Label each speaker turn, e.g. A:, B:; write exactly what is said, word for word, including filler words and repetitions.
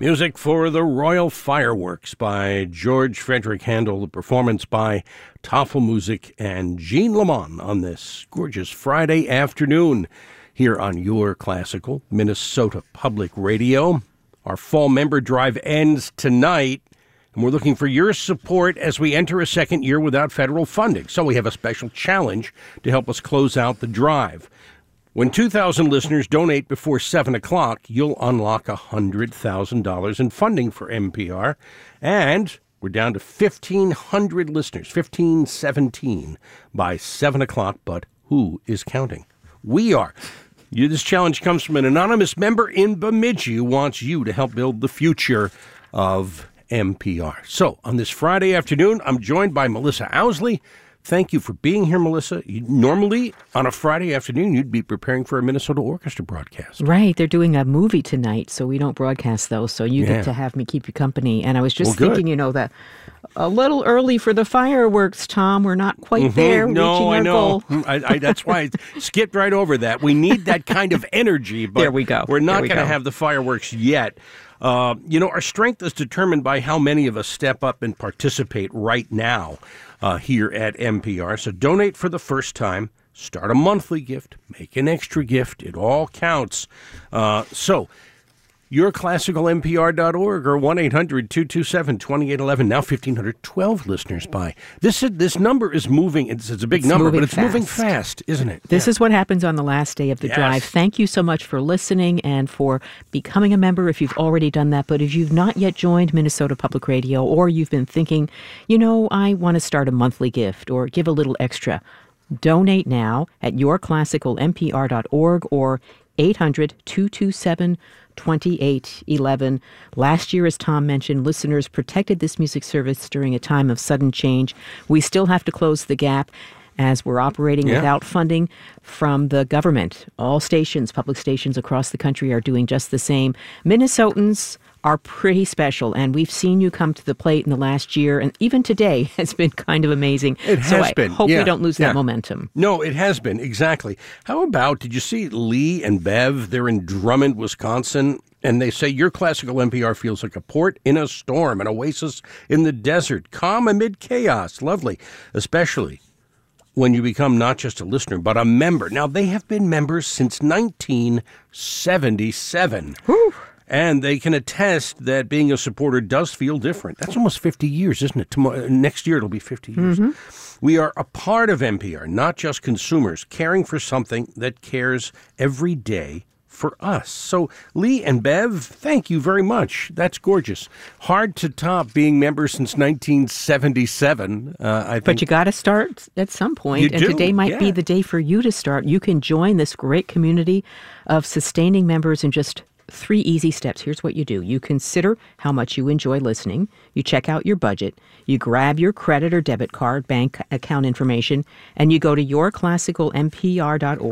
A: Music for the Royal Fireworks by George Frederick Handel, the performance by Tafelmusik and Jean Lamont on this gorgeous Friday afternoon here on your classical Minnesota Public Radio. Our fall member drive ends tonight, and we're looking for your support as we enter a second year without federal funding. So we have a special challenge to help us close out the drive. When two thousand listeners donate before seven o'clock, you'll unlock one hundred thousand dollars in funding for N P R. And we're down to fifteen hundred listeners, fifteen seventeen by seven o'clock. But who is counting? We are. You, this challenge comes from an anonymous member in Bemidji who wants you to help build the future of N P R. So on this Friday afternoon, I'm joined by Melissa Owsley. Thank you for being here, Melissa. You, normally, on a Friday afternoon, you'd be preparing for a Minnesota Orchestra broadcast.
B: Right. They're doing a movie tonight, so we don't broadcast those. So you yeah. get to have me keep you company. And I was just well, thinking, you know, that a little early for the fireworks, Tom. We're not quite mm-hmm. there
A: no,
B: reaching our
A: I know.
B: goal.
A: I, I, that's why I skipped right over that. We need that kind of energy, but
B: there we go.
A: we're not
B: we
A: going to have the fireworks yet. Uh, you know, our strength is determined by how many of us step up and participate right now uh, here at N P R. So donate for the first time, start a monthly gift, make an extra gift. It all counts. Uh, so your classical N P R dot org or one eight hundred two two seven two eight one one. Now one five one two listeners by. This is, this number is moving. It's, it's a big
B: it's
A: number, but it's
B: fast.
A: moving fast, isn't it?
B: This
A: yeah.
B: is what happens on the last day of the
A: yes.
B: drive. Thank you so much for listening and for becoming a member if you've already done that. But if you've not yet joined Minnesota Public Radio, or you've been thinking, you know, I want to start a monthly gift or give a little extra, donate now at your classical N P R dot org or eight hundred two two seven twenty-eight eleven. Last year, as Tom mentioned, listeners protected this music service during a time of sudden change. We still have to close the gap as we're operating yeah. without funding from the government. All stations, public stations across the country are doing just the same. Minnesotans are pretty special, and we've seen you come to the plate in the last year, and even today has been kind of amazing.
A: It has
B: so I
A: been.
B: hope
A: yeah.
B: we don't lose
A: yeah.
B: that momentum.
A: No, it has been, exactly. How about, did you see Lee and Bev? They're in Drummond, Wisconsin, and they say your classical N P R feels like a port in a storm, an oasis in the desert, calm amid chaos. Lovely, especially when you become not just a listener, but a member. Now, they have been members since nineteen seventy-seven.
B: Whew.
A: And they can attest that being a supporter does feel different. That's almost fifty years, isn't it? Tomorrow, next year, it'll be fifty years. Mm-hmm. We are a part of N P R, not just consumers, caring for something that cares every day for us. So, Lee and Bev, thank you very much. That's gorgeous. Hard to top being members since nineteen seventy-seven. Uh, I think.
B: But you got to start at some point,
A: You
B: and
A: do,
B: today might
A: yeah.
B: be the day for you to start. You can join this great community of sustaining members in just three easy steps. Here's what you do. You consider how much you enjoy listening. You check out your budget. You grab your credit or debit card, bank account information, and you go to your classical N P R dot org.